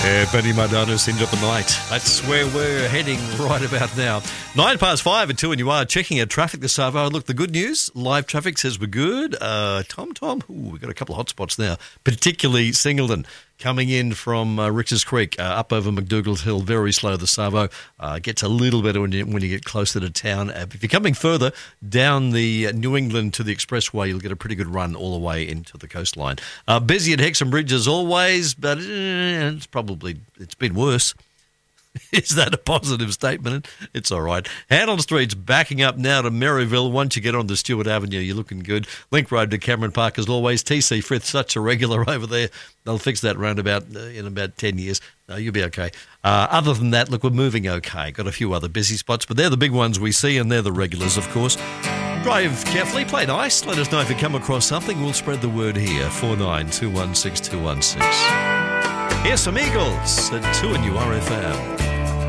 Benny Madonna, Cindy Up a Night. That's where we're heading right about now. 5:09 at 2, and you are checking out traffic this Savo. Look, the good news, live traffic says we're good. Tom, we've got a couple of hot spots now, particularly Singleton. Coming in from Riches Creek, up over McDougall Hill, very slow, the Savo. Gets a little better when you get closer to town. If you're coming further down the New England to the expressway, you'll get a pretty good run all the way into the coastline. Busy at Hexham Bridge as always, but it's been worse. Is that a positive statement? It's all right. Hannon Street's backing up now to Maryville. Once you get on to Stewart Avenue, you're looking good. Link Road to Cameron Park as always. TC Frith, such a regular over there. They'll fix that roundabout in about 10 years. No, you'll be okay. Other than that, look, we're moving okay. Got a few other busy spots, but they're the big ones we see, and they're the regulars, of course. Drive carefully, play nice. Let us know if you come across something. We'll spread the word here. 49216216. Here's some Eagles at 2 and URFM.